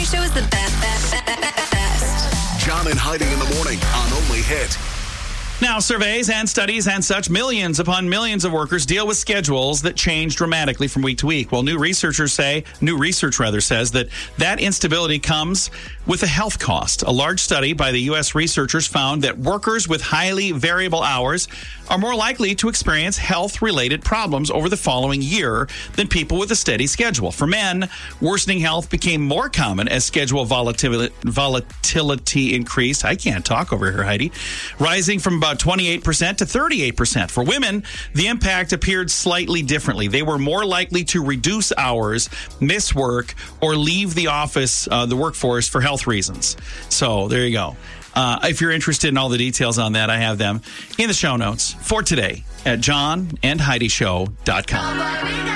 Show is the best. John and Heidi in the morning on Only Hit. Now, surveys and studies and such, millions upon millions of workers deal with schedules that change dramatically from week to week. Well, new research says that instability comes with a health cost. A large study by the U.S. researchers found that workers with highly variable hours are more likely to experience health-related problems over the following year than people with a steady schedule. For men, worsening health became more common as schedule volatility increased. I can't talk over here, Heidi. Rising from about 28% to 38%. For women, the impact appeared slightly differently. They were more likely to reduce hours, miss work, or leave the office, the workforce, for health reasons. So there you go. If you're interested in all the details on that, I have them in the show notes for today at johnandheidishow.com.